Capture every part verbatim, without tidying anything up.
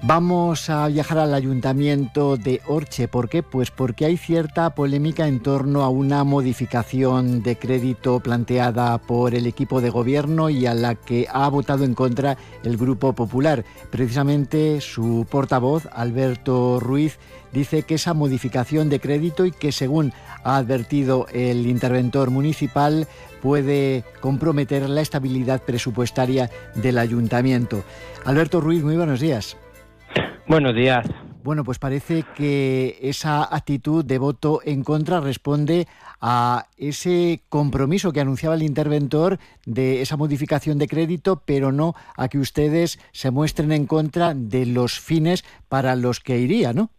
Vamos a viajar al Ayuntamiento de Orche. ¿Por qué? Pues porque hay cierta polémica en torno a una modificación de crédito planteada por el equipo de gobierno y a la que ha votado en contra el Grupo Popular. Precisamente su portavoz, Alberto Ruiz, dice que esa modificación de crédito y que, según ha advertido el interventor municipal, puede comprometer la estabilidad presupuestaria del ayuntamiento. Alberto Ruiz, muy buenos días. Buenos días. Bueno, pues parece que esa actitud de voto en contra responde a ese compromiso que anunciaba el interventor de esa modificación de crédito, pero no a que ustedes se muestren en contra de los fines para los que iría, ¿no?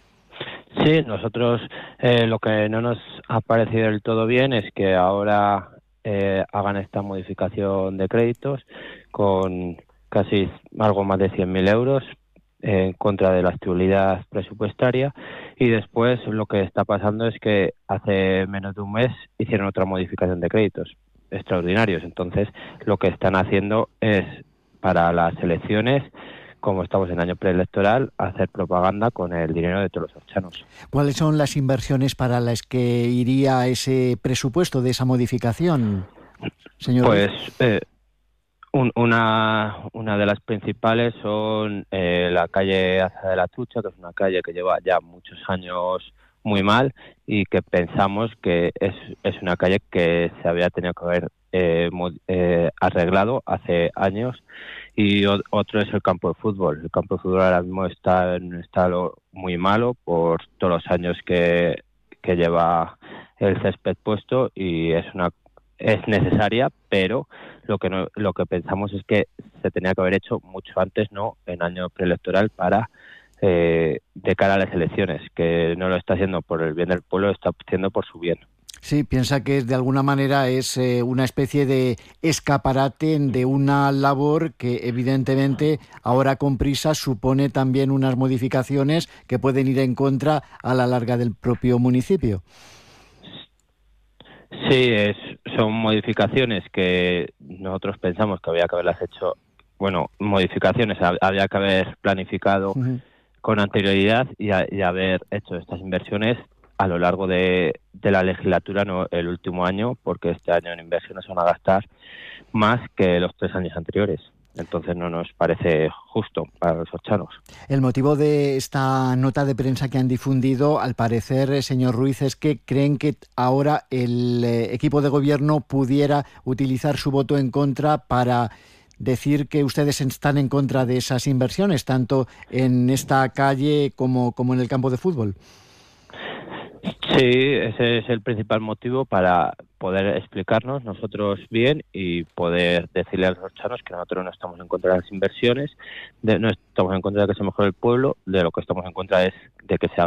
Sí, nosotros eh, lo que no nos ha parecido del todo bien es que ahora eh, hagan esta modificación de créditos con casi algo más de cien mil euros en contra de la estabilidad presupuestaria, y después lo que está pasando es que hace menos de un mes hicieron otra modificación de créditos extraordinarios. Entonces lo que están haciendo es, para las elecciones, como estamos en año preelectoral, hacer propaganda con el dinero de todos los orchanos. ¿Cuáles son las inversiones para las que iría ese presupuesto de esa modificación, señor? Pues eh, un, una, una de las principales son eh, la calle Aza de la Tucha, que es una calle que lleva ya muchos años muy mal y que pensamos que es, es una calle que se había tenido que haber eh, eh, arreglado hace años. Y otro es el campo de fútbol. El campo de fútbol ahora mismo está en un estado muy malo por todos los años que, que lleva el césped puesto, y es una es necesaria, pero lo que no, lo que pensamos es que se tenía que haber hecho mucho antes, no en año preelectoral, para eh, de cara a las elecciones, que no lo está haciendo por el bien del pueblo, lo está haciendo por su bien. Sí, piensa que de alguna manera es eh, una especie de escaparate de una labor que evidentemente ahora con prisa supone también unas modificaciones que pueden ir en contra a la larga del propio municipio. Sí, es, son modificaciones que nosotros pensamos que había que haberlas hecho, bueno, modificaciones había que haber planificado uh-huh. con anterioridad y, a, y haber hecho estas inversiones a lo largo de, de la legislatura, no el último año, porque este año en inversiones van a gastar más que los tres años anteriores. Entonces no nos parece justo para los orchanos. El motivo de esta nota de prensa que han difundido, al parecer, señor Ruiz, es que creen que ahora el eh, equipo de gobierno pudiera utilizar su voto en contra para decir que ustedes están en contra de esas inversiones, tanto en esta calle como, como en el campo de fútbol. Sí, ese es el principal motivo, para poder explicarnos nosotros bien y poder decirle a los orchanos que nosotros no estamos en contra de las inversiones, de, no estamos en contra de que se mejore el pueblo, de lo que estamos en contra es de que se haga